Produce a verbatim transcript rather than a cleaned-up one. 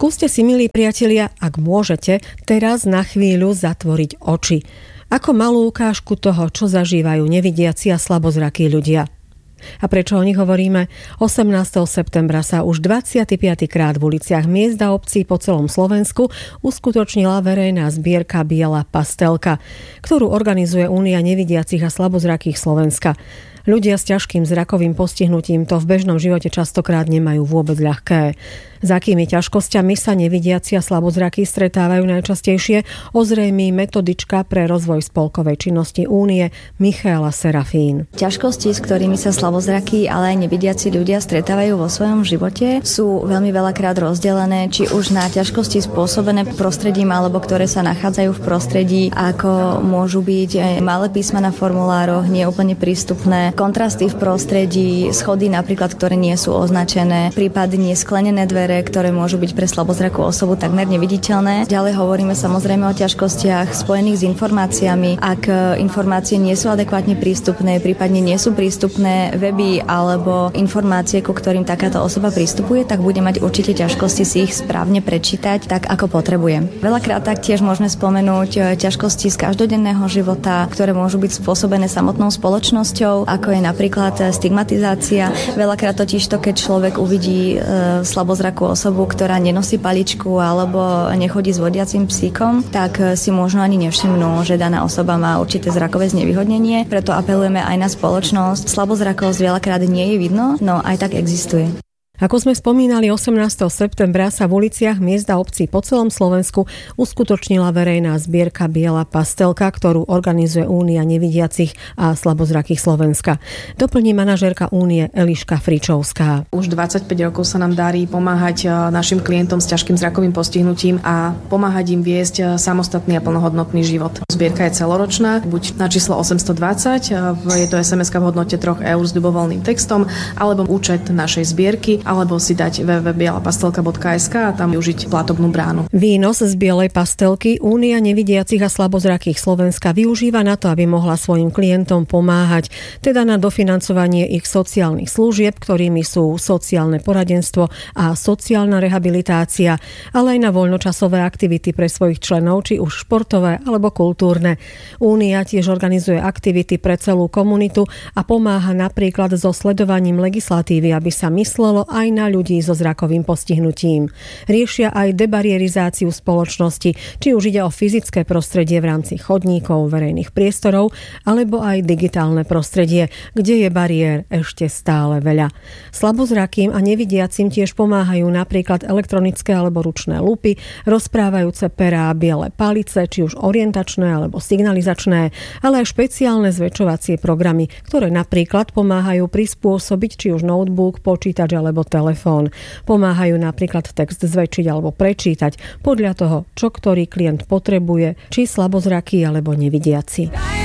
Skúste si, milí priatelia, ak môžete, teraz na chvíľu zatvoriť oči. Ako malú ukážku toho, čo zažívajú nevidiaci a slabozrakí ľudia. A prečo o nich hovoríme? osemnásteho septembra sa už dvadsiaty piaty krát v uliciach miest a obcí po celom Slovensku uskutočnila verejná zbierka Biela pastelka, ktorú organizuje Únia nevidiacich a slabozrakých Slovenska. Ľudia s ťažkým zrakovým postihnutím to v bežnom živote častokrát nemajú vôbec ľahké. S akými ťažkosťami sa nevidiaci a slabozrakí stretávajú najčastejšie, ozrejmí metodička pre rozvoj spolkovej činnosti Únie Michaela Serafín. Ťažkosti, s ktorými sa slabozrakí, ale aj nevidiaci ľudia stretávajú vo svojom živote, sú veľmi veľakrát rozdelené, či už na ťažkosti spôsobené prostredím, alebo ktoré sa nachádzajú v prostredí, ako môžu byť malé písma na formulároch, nie úplne prístupné, kontrasty v prostredí, schody napríklad, ktoré nie sú označené, prípadne sklenené dvere, ktoré môžu byť pre slabozrakú osobu takmer neviditeľné. Ďalej hovoríme samozrejme o ťažkostiach spojených s informáciami. Ak informácie nie sú adekvátne prístupné, prípadne nie sú prístupné weby alebo informácie, ku ktorým takáto osoba pristupuje, tak bude mať určite ťažkosti si ich správne prečítať tak, ako potrebuje. Veľakrát taktiež môžeme spomenúť ťažkosti z každodenného života, ktoré môžu byť spôsobené samotnou spoločnosťou, ako je napríklad stigmatizácia. Veľakrát totiž to, keď človek uvidí e, slabozrakú osobu, ktorá nenosí paličku alebo nechodí s vodiacím psíkom, tak si možno ani nevšimnú, že daná osoba má určité zrakové znevýhodnenie. Preto apelujeme aj na spoločnosť. Slabozrakosť veľakrát nie je vidno, no aj tak existuje. Ako sme spomínali, osemnásteho septembra sa v uliciach miest a obcí po celom Slovensku uskutočnila verejná zbierka Biela pastelka, ktorú organizuje Únia nevidiacich a slabozrakých Slovenska. Doplní manažérka Únie Eliška Fričovská. Už dvadsaťpäť rokov sa nám darí pomáhať našim klientom s ťažkým zrakovým postihnutím a pomáhať im viesť samostatný a plnohodnotný život. Zbierka je celoročná, buď na číslo osemstodvadsať, je to es em eska v hodnote tri eur s ľubovoľným textom, alebo účet našej zbierky, alebo si dať w w w bodka biela pastelka bodka es ká a tam využiť platobnú bránu. Výnos z Bielej pastelky Únia nevidiacich a slabozrakých Slovenska využíva na to, aby mohla svojim klientom pomáhať, teda na dofinancovanie ich sociálnych služieb, ktorými sú sociálne poradenstvo a sociálna rehabilitácia, ale aj na voľnočasové aktivity pre svojich členov, či už športové alebo kultúrne. Únia tiež organizuje aktivity pre celú komunitu a pomáha napríklad so sledovaním legislatívy, aby sa myslelo aj na ľudí so zrakovým postihnutím. Riešia aj debarierizáciu spoločnosti, či už ide o fyzické prostredie v rámci chodníkov, verejných priestorov, alebo aj digitálne prostredie, kde je bariér ešte stále veľa. Slabozrakým a nevidiacim tiež pomáhajú napríklad elektronické alebo ručné lupy, rozprávajúce perá, biele palice, či už orientačné alebo signalizačné, ale aj špeciálne zväčšovacie programy, ktoré napríklad pomáhajú prispôsobiť či už notebook, počítač alebo telefón. Pomáhajú napríklad text zväčšiť alebo prečítať podľa toho, čo ktorý klient potrebuje, či slabozraký alebo nevidiaci.